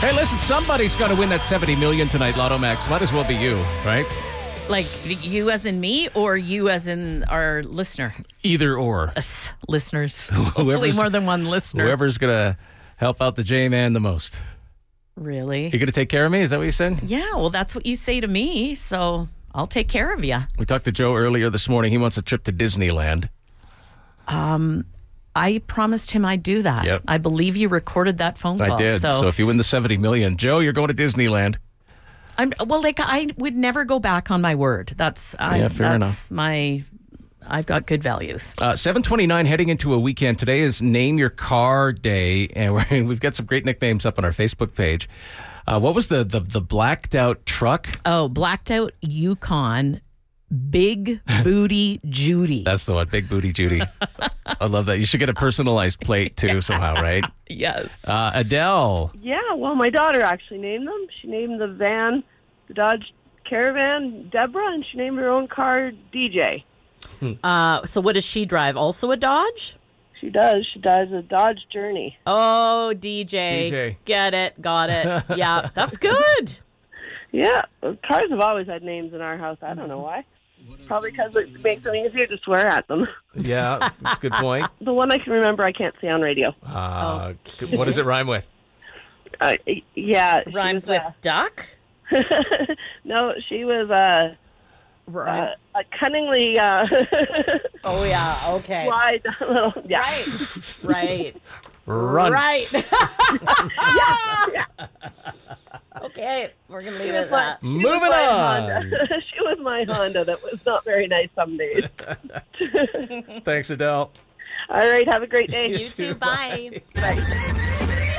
Hey, listen, somebody's going to win that $70 million tonight, Lotto Max. Might as well be you, right? Like you as in me or you as in our listener? Either or. Us, listeners. Hopefully more than one listener. Whoever's going to help out the J-Man the most. Really? You're going to take care of me? Is that what you said? Yeah, well, that's what you say to me, so I'll take care of you. We talked to Joe earlier this morning. He wants a trip to Disneyland. I promised him I'd do that. Yep. I believe you recorded that phone call. I did. So if you win the $70 million, Joe, you're going to Disneyland. I would never go back on my word. That's enough. I've got good values. 7:29 heading into a weekend. Today is Name Your Car Day, and we've got some great nicknames up on our Facebook page. What was the blacked out truck? Oh, blacked out Yukon. Big Booty Judy. That's the one, Big Booty Judy. I love that. You should get a personalized plate too somehow, right? Yes. Adele. Yeah, well, my daughter actually named them. She named the van, the Dodge Caravan, Deborah, and she named her own car DJ. So what does she drive? Also a Dodge? She does. She drives a Dodge Journey. Oh, DJ. Get it. Got it. Yeah, that's good. Yeah, cars have always had names in our house. I don't know why. Probably because it makes them easier to swear at them. Yeah, that's a good point. The one I can remember I can't say on radio. What does it rhyme with? Yeah. Rhymes with duck? No, she was a cunningly oh, yeah, okay. wide little... Yeah. Right. Run. Right. Yeah. Okay, we're going to leave it at that. Moving on. She was my Honda that was not very nice some days. Thanks, Adele. All right, have a great day. You too. Bye. Bye.